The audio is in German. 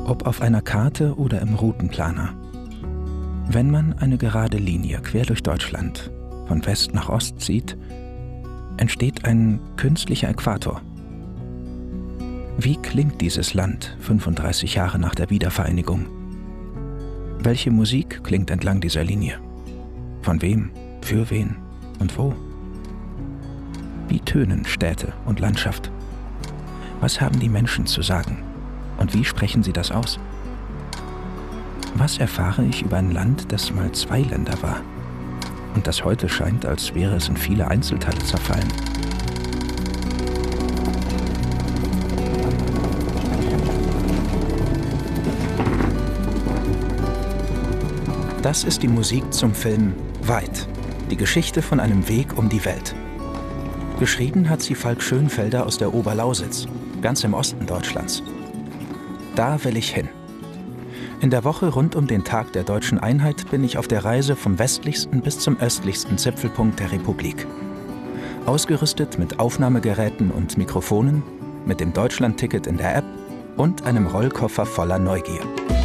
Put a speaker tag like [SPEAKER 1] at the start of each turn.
[SPEAKER 1] ob auf einer Karte oder im Routenplaner. Wenn man eine gerade Linie quer durch Deutschland von West nach Ost zieht, entsteht ein künstlicher Äquator. Wie klingt dieses Land 35 Jahre nach der Wiedervereinigung? Welche Musik klingt entlang dieser Linie? Von wem, für wen und wo? Wie tönen Städte und Landschaft? Was haben die Menschen zu sagen? Und wie sprechen sie das aus? Was erfahre ich über ein Land, das mal 2 Länder war und das heute scheint, als wäre es in viele Einzelteile zerfallen? Das ist die Musik zum Film Weit, die Geschichte von einem Weg um die Welt. Geschrieben hat sie Falk Schönfelder aus der Oberlausitz, ganz im Osten Deutschlands. Da will ich hin. In der Woche rund um den Tag der Deutschen Einheit bin ich auf der Reise vom westlichsten bis zum östlichsten Zipfelpunkt der Republik. Ausgerüstet mit Aufnahmegeräten und Mikrofonen, mit dem Deutschland-Ticket in der App und einem Rollkoffer voller Neugier.